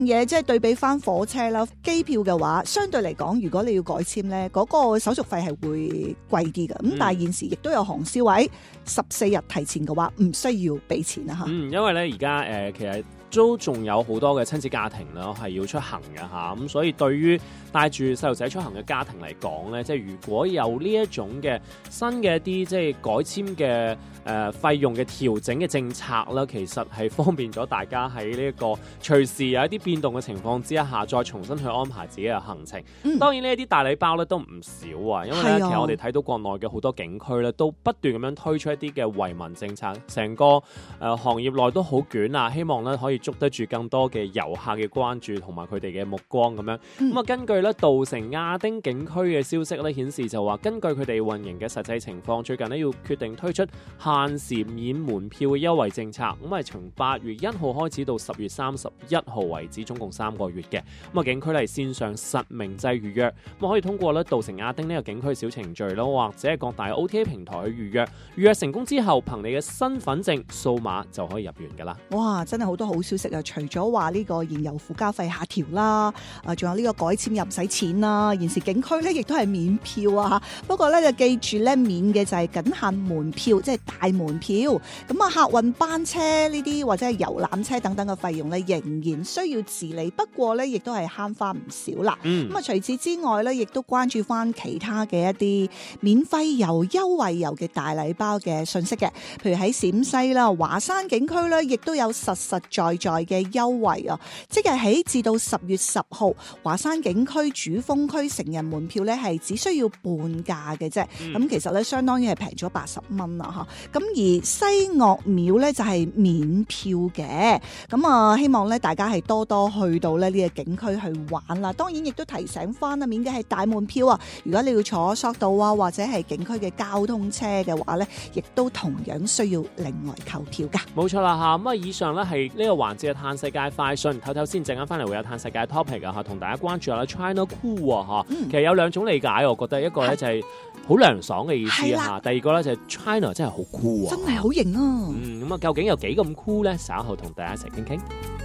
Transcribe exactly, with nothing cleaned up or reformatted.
嘢即係對比翻火車啦，機票嘅話，相對嚟講，如果你要改簽咧，嗰、嗰個手續費係會貴啲嘅。咁、嗯、但係現時亦都有航司位，十四日提前嘅話，唔需要俾錢啊嚇。 嗯，因為咧而家誒其實都仲有好多嘅親子家庭啦，係要出行嘅嚇，咁所以對於帶住細路仔出行嘅家庭嚟講咧，即係如果有呢一種嘅新嘅一啲即係改簽嘅誒費用嘅調整嘅政策啦，其實係方便咗大家喺呢一個隨時有一啲變動嘅情況之下，再重新去安排自己嘅行程。嗯、當然呢一啲大禮包咧都唔少啊，因為咧、啊、其實我哋睇到國內嘅好多景區咧都不斷咁樣推出一啲嘅惠民政策，成個誒、呃、行業內都好捲啊，希望咧可以捉得住更多嘅遊客嘅關注同埋佢哋嘅目光咁樣。咁啊、嗯，根據咧稻城亞丁景區嘅消息咧顯示就話，根據佢哋運營嘅實際情況，最近咧要決定推出限時免門票嘅優惠政策。咁係從八月一號開始到十月三十一號為止，總共三個月嘅。咁啊，景區咧係線上實名制預約，咁可以通過咧稻城亞丁呢個景區小程序啦，或者係各大 O T A 平台去預約。預約成功之後，憑你嘅身份證掃碼就可以入園噶啦。 哇，真係好多好消息啊！除咗話呢個燃油附加費下調啦，啊，仲有呢個改簽又唔使錢啦。現時景區咧亦都係免票啊，不過咧就記住咧，免嘅就係僅限門票，即係大門票。咁啊，客運班車呢啲或者係遊覽車等等嘅費用咧，仍然需要自理。不過咧，亦都係慳翻唔少啦。咁啊、嗯，除此之外咧，亦都關注翻其他嘅一啲免費遊、優惠遊嘅大禮包嘅信息嘅。譬如喺陝西啦、華山景區咧，亦都有實實在在嘅優惠啊！即日起至到十月十號，華山景區主峰區成人門票咧係只需要半價嘅啫。咁、嗯、其實咧相當於係平咗八十蚊啦嚇。咁而西岳廟咧就係免票嘅。咁啊，希望咧大家係多多去到咧呢個景區去玩啦。當然亦都提醒翻啦，免嘅係大門票啊。如果你要坐索道啊或者係景區嘅交通車嘅話咧，亦都同樣需要另外購票噶。 冇錯啦嚇。咁啊，以上咧係呢個環節嘅嘆世界快訊，唞唞先，陣間翻嚟會有嘆世界 topic 啊嚇，同大家關注下 China Cool 啊嚇。嗯、其實有兩種理解，我覺得一個咧就係好涼爽嘅意思啊嚇，第二個咧就係 China 真係好 cool 啊， 真係好型啊。 嗯，咁啊究竟有幾咁 cool 咧？稍後同大家一齊傾傾。